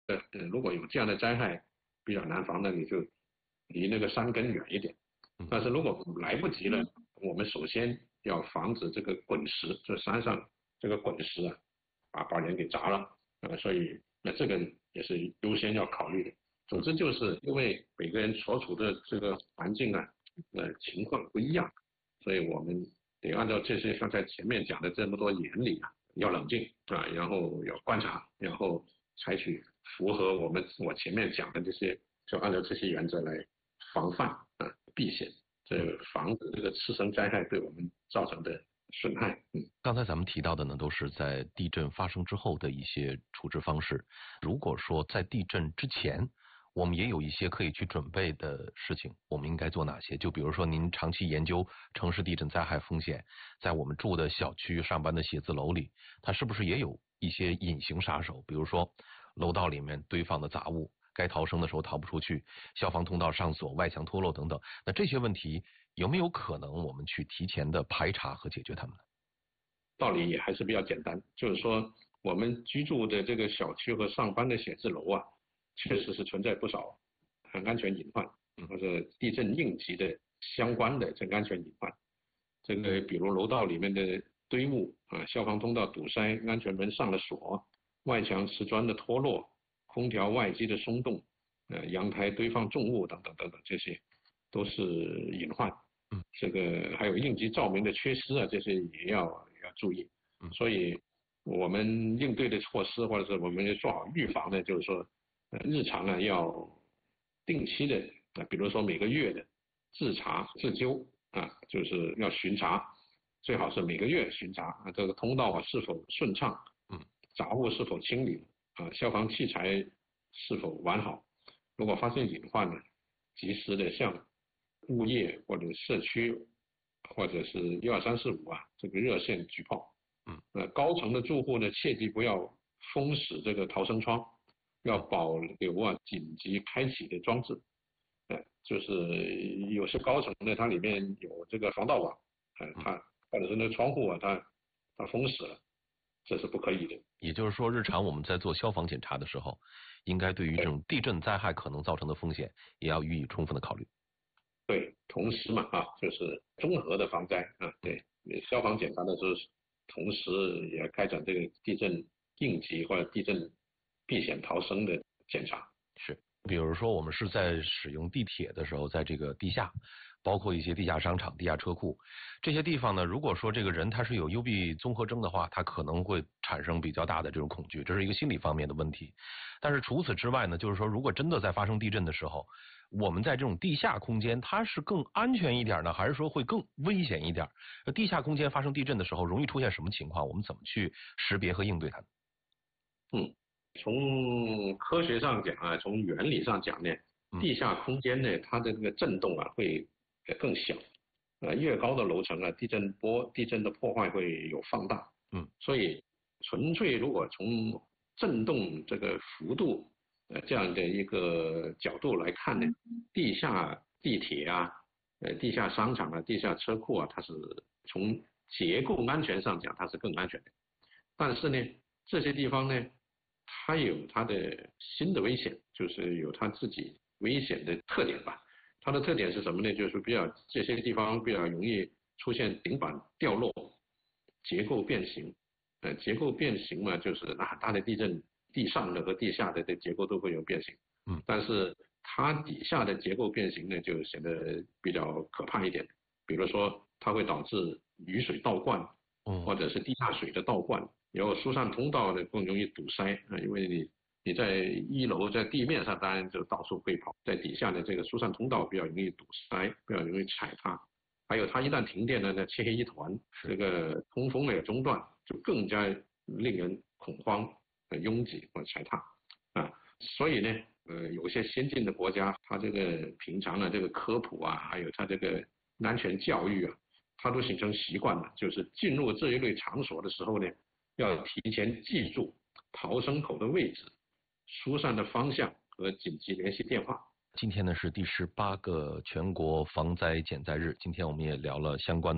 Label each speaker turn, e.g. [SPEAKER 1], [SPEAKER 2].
[SPEAKER 1] 如果有这样的灾害比较难防，那你就离那个山根远一点。但是如果来不及了，我们首先要防止这个滚石，这山上这个滚石啊，把人给砸了。所以这个也是优先要考虑的。总之就是因为每个人所处的这个环境啊，情况不一样，所以我们得按照这些刚才前面讲的这么多原理啊，要冷静啊，然后要观察，然后采取符合我前面讲的这些，就按照这些原则来防范啊，避险，这防止这个次生灾害对我们造成的损害。
[SPEAKER 2] 刚才咱们提到的呢，都是在地震发生之后的一些处置方式。如果说在地震之前，我们也有一些可以去准备的事情，我们应该做哪些？就比如说您长期研究城市地震灾害风险，在我们住的小区、上班的写字楼里，它是不是也有一些隐形杀手？比如说楼道里面堆放的杂物，该逃生的时候逃不出去，消防通道上锁，外墙脱落等等。那这些问题有没有可能我们去提前的排查和解决它们呢？
[SPEAKER 1] 道理也还是比较简单，就是说我们居住的这个小区和上班的写字楼啊，确实是存在不少安全隐患，或者地震应急的相关的这个安全隐患。这个比如楼道里面的堆物啊，消防通道堵塞，安全门上了锁，外墙瓷砖的脱落，空调外机的松动，阳台堆放重物等等等等，这些都是隐患。这个还有应急照明的缺失啊，这些也要注意。所以我们应对的措施，或者是我们要做好预防呢，就是说，日常呢要定期的，比如说每个月的自查自纠啊，就是要巡查，最好是每个月巡查啊，这个通道啊是否顺畅，杂物是否清理啊，消防器材是否完好。如果发现隐患呢，及时的向物业或者社区或者是12345啊这个热线举报。高层的住户呢，切记不要封死这个逃生窗，要保留啊紧急开启的装置。就是有些高层呢，它里面有这个防盗网，它或者是那个窗户啊，它封死了，这是不可以的。
[SPEAKER 2] 也就是说，日常我们在做消防检查的时候，应该对于这种地震灾害可能造成的风险，也要予以充分的考虑。
[SPEAKER 1] 对，同时嘛就是综合的防灾啊，对，消防检查的时候，同时也开展这个地震应急或者地震避险逃生的检查。
[SPEAKER 2] 是，比如说我们是在使用地铁的时候，在这个地下，包括一些地下商场、地下车库这些地方呢，如果说这个人他是有幽闭综合征的话，他可能会产生比较大的这种恐惧，这是一个心理方面的问题。但是除此之外呢，就是说如果真的在发生地震的时候，我们在这种地下空间，它是更安全一点呢，还是说会更危险一点？地下空间发生地震的时候，容易出现什么情况？我们怎么去识别和应对它呢？
[SPEAKER 1] 从科学上讲啊，从原理上讲呢，地下空间呢，它的这个震动啊会更小。越高的楼层啊，地震的破坏会有放大。所以纯粹如果从震动这个幅度这样的一个角度来看呢，地下地铁啊，地下商场啊，地下车库啊，它是从结构安全上讲它是更安全的。但是呢，这些地方呢，它有它的新的危险，就是有它自己危险的特点吧。它的特点是什么呢？就是这些地方比较容易出现顶板掉落、结构变形。结构变形嘛，就是很大的地震，地上的和地下的结构都会有变形。但是它底下的结构变形呢，就显得比较可怕一点。比如说，它会导致雨水倒灌，或者是地下水的倒灌，然后疏散通道呢更容易堵塞啊，因为你在一楼在地面上当然就到处会跑，在底下的这个疏散通道比较容易堵塞，比较容易踩踏。还有它一旦停电呢，那漆黑一团，这个通风也中断，就更加令人恐慌、拥挤或踩踏啊。所以呢，有些先进的国家，它这个平常的这个科普啊，还有它这个安全教育啊，它都形成习惯了，就是进入这一类场所的时候呢，要提前记住逃生口的位置、疏散的方向和紧急联系电话。
[SPEAKER 2] 今天呢是第18个全国防灾减灾日，今天我们也聊了相关的